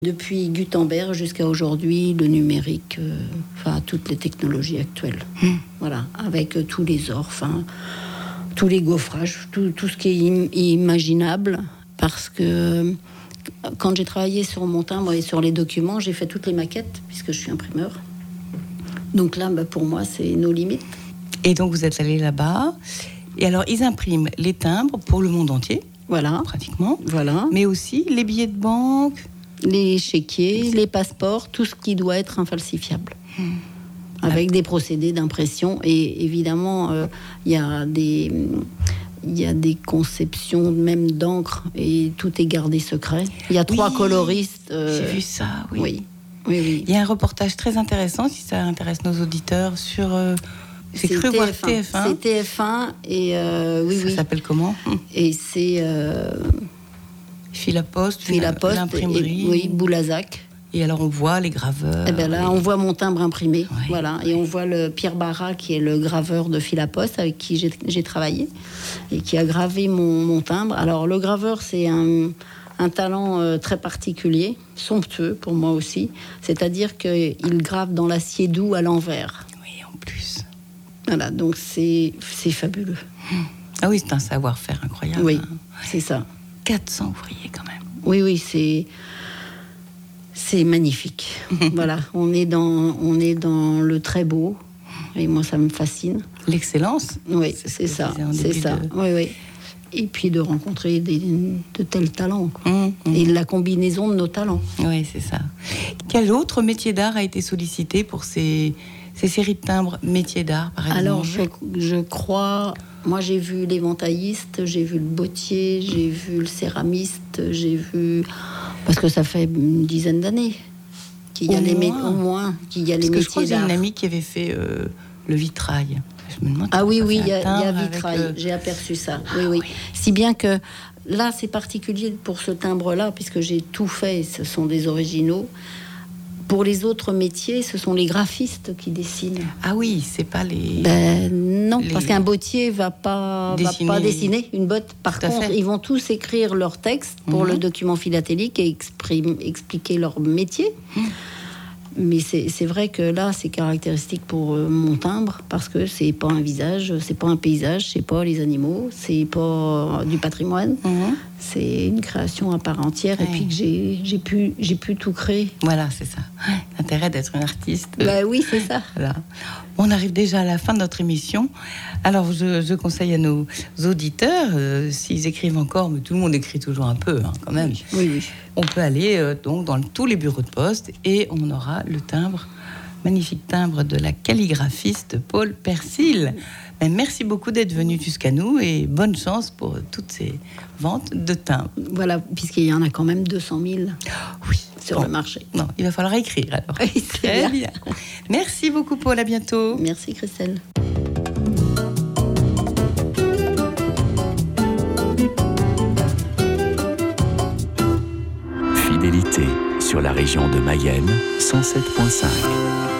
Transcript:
Depuis Gutenberg jusqu'à aujourd'hui, le numérique, toutes les technologies actuelles. Voilà, avec tous les ors, tous les gaufrages, tout ce qui est imaginable. Parce que quand j'ai travaillé sur mon timbre et sur les documents, j'ai fait toutes les maquettes, puisque je suis imprimeur. Donc là, pour moi, c'est nos limites. Et donc, vous êtes allé là-bas. Et alors, ils impriment les timbres pour le monde entier. Voilà. Pratiquement. Voilà. Mais aussi les billets de banque. Les chéquiers, les passeports, tout ce qui doit être infalsifiable. Avec des procédés d'impression. Et évidemment, il y a des conceptions même d'encre et tout est gardé secret. Il y a 3 coloristes. J'ai vu ça, oui. Oui. Il y a un reportage très intéressant, si ça intéresse nos auditeurs, sur... j'ai cru voir TF1. C'est TF1 et ça s'appelle comment ? Et c'est... Filaposte, l'imprimerie. Oui, Boulazac. Et alors on voit les graveurs. Et là, on voit mon timbre imprimé. Ouais. Voilà. Et on voit le Pierre Barra, qui est le graveur de Filaposte, avec qui j'ai travaillé, et qui a gravé mon timbre. Alors, le graveur, c'est un talent très particulier, somptueux pour moi aussi. C'est-à-dire qu'il grave dans l'acier doux à l'envers. Oui, en plus. Voilà, donc c'est fabuleux. Ah oui, c'est un savoir-faire incroyable. Oui, c'est ça. 400 ouvriers quand même. Oui, c'est magnifique. Voilà, on est dans le très beau, et moi ça me fascine. L'excellence. Oui, c'est ça. Oui. Et puis de rencontrer de tels talents, et la combinaison de nos talents. Oui, c'est ça. Quel autre métier d'art a été sollicité pour ces séries de timbres métiers d'art, par exemple ? Alors, je crois... Moi, j'ai vu l'éventailliste, j'ai vu le bottier, j'ai vu le céramiste, j'ai vu... Parce que ça fait une dizaine d'années qu'il y a les métiers d'art. Je crois que j'ai une amie qui avait fait le vitrail. Je me demande il y a vitrail. J'ai aperçu ça. Oui. Si bien que là, c'est particulier pour ce timbre-là, puisque j'ai tout fait, ce sont des originaux. Pour les autres métiers, ce sont les graphistes qui dessinent. Ah oui, c'est pas les... non, parce qu'un bottier va pas dessiner une botte. Par contre, ils vont tous écrire leur texte pour le document philatélique et expliquer leur métier. Mais c'est vrai que là, c'est caractéristique pour mon timbre, parce que c'est pas un visage, c'est pas un paysage, c'est pas les animaux, c'est pas du patrimoine. C'est une création à part entière, et puis que j'ai pu tout créer. Voilà, c'est ça. L'intérêt d'être une artiste. Oui, c'est ça. Voilà. On arrive déjà à la fin de notre émission. Alors, je conseille à nos auditeurs, s'ils écrivent encore, mais tout le monde écrit toujours un peu, quand même. Oui. On peut aller donc dans tous les bureaux de poste et on aura le timbre, magnifique timbre de la calligraphiste Paul Persil. Merci beaucoup d'être venu jusqu'à nous et bonne chance pour toutes ces ventes de timbres. Voilà, puisqu'il y en a quand même 200 000 sur le marché. Non, il va falloir écrire alors. Oui, très bien. Merci beaucoup Paul, à bientôt. Merci Christelle. Fidélité sur la région de Mayenne, 107.5.